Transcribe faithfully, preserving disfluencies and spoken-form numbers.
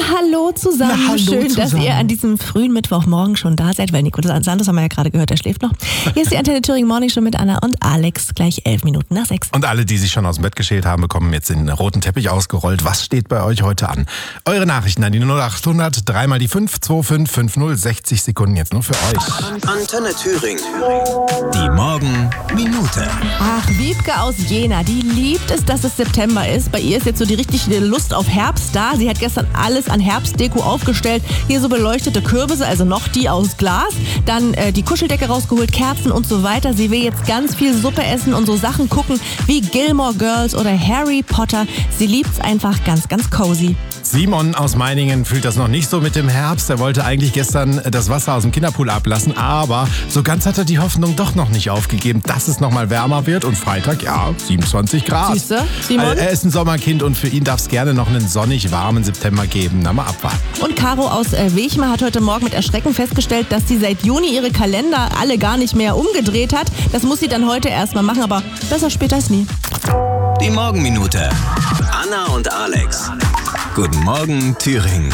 hallo zusammen. Na, hallo Schön, zusammen. dass ihr an diesem frühen Mittwochmorgen schon da seid, weil Nico Santos haben wir ja gerade gehört, der schläft noch. Hier ist die Antenne Thüringen Morning Show mit Anna und Alex, gleich elf Minuten nach sechs. Und alle, die sich schon aus dem Bett geschält haben, bekommen jetzt den roten Teppich ausgerollt. Was steht bei euch heute an? Eure Nachrichten an die null acht hundert, dreimal die fünf, zwei fünf fünf null, sechzig Sekunden jetzt nur für euch. Antenne Thüringen. Die Morgenminute. Ach, Wiebke aus Jena, die liebt es, dass es September ist. Bei ihr ist jetzt so die richtige Lust auf Herbst da. Sie hat gestern alles an Herbstdeko aufgestellt. Hier so beleuchtete Kürbisse, also noch die aus Glas. Dann äh, die Kuscheldecke rausgeholt, Kerzen und so weiter. Sie will jetzt ganz viel Suppe essen und so Sachen gucken wie Gilmore Girls oder Harry Potter. Sie liebt's einfach ganz, ganz cozy. Simon aus Meiningen fühlt das noch nicht so mit dem Herbst. Er wollte eigentlich gestern das Wasser aus dem Kinderpool ablassen, aber so ganz hat er die Hoffnung doch noch nicht aufgegeben, dass es noch mal wärmer wird. Und Freitag, ja, siebenundzwanzig Grad. Siehste, Simon? Er ist ein Sommerkind und für ihn darf es gerne noch einen sonnig warmen September geben. Na, mal abwarten. Und Caro aus äh, Wechmar hat heute Morgen mit Erschrecken festgestellt, dass sie seit Juni ihre Kalender alle gar nicht mehr umgedreht hat. Das muss sie dann heute erstmal machen, aber besser später als nie. Die Morgenminute. Anna und Alex. Guten Morgen, Thüringen.